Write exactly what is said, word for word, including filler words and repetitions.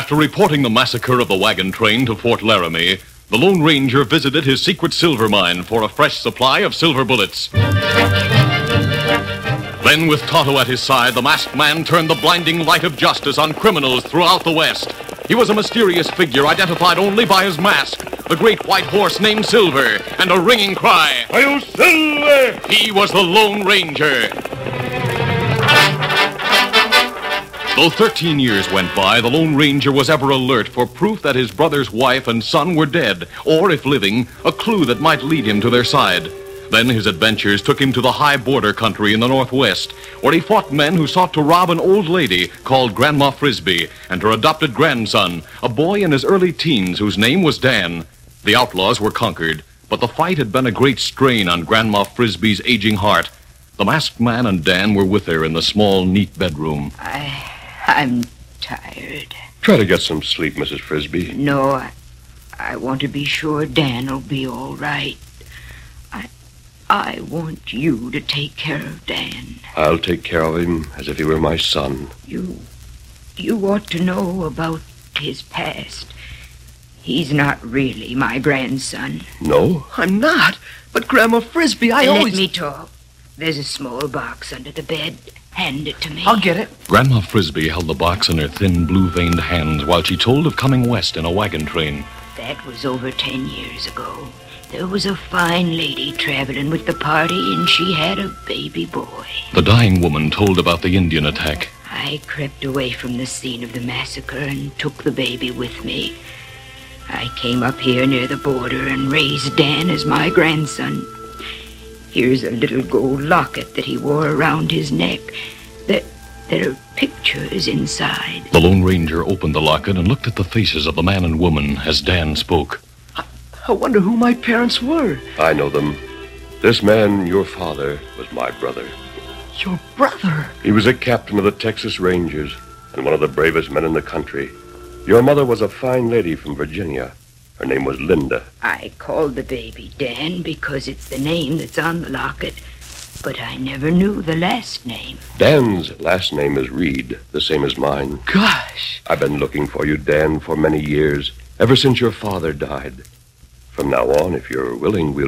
After reporting the massacre of the wagon train to Fort Laramie, the Lone Ranger visited his secret silver mine for a fresh supply of silver bullets. Then, with Tonto at his side, the masked man turned the blinding light of justice on criminals throughout the West. He was a mysterious figure identified only by his mask, the great white horse named Silver, and a ringing cry. Are you Silver? He was the Lone Ranger. Though thirteen years went by, the Lone Ranger was ever alert for proof that his brother's wife and son were dead, or, if living, a clue that might lead him to their side. Then his adventures took him to the high border country in the Northwest, where he fought men who sought to rob an old lady called Grandma Frisbee and her adopted grandson, a boy in his early teens whose name was Dan. The outlaws were conquered, but the fight had been a great strain on Grandma Frisbee's aging heart. The masked man and Dan were with her in the small, neat bedroom. I... I'm tired. Try to get some sleep, Missus Frisbee. No, I, I want to be sure Dan'll be all right. I, I want you to take care of Dan. I'll take care of him as if he were my son. You, you ought to know about his past. He's not really my grandson. No? I'm not. But Grandma Frisbee, I Let always... me talk. There's a small box under the bed. Hand it to me. I'll get it. Grandma Frisbee held the box in her thin, blue-veined hands while she told of coming west in a wagon train. That was over ten years ago. There was a fine lady traveling with the party, and she had a baby boy. The dying woman told about the Indian attack. I crept away from the scene of the massacre and took the baby with me. I came up here near the border and raised Dan as my grandson. Here's a little gold locket that he wore around his neck. There, there are pictures inside. The Lone Ranger opened the locket and looked at the faces of the man and woman as Dan spoke. I, I wonder who my parents were. I know them. This man, your father, was my brother. Your brother? He was a captain of the Texas Rangers and one of the bravest men in the country. Your mother was a fine lady from Virginia. Her name was Linda. I called the baby Dan because it's the name that's on the locket, but I never knew the last name. Dan's last name is Reed, the same as mine. Gosh. I've been looking for you, Dan, for many years, ever since your father died. From now on, if you're willing, we'll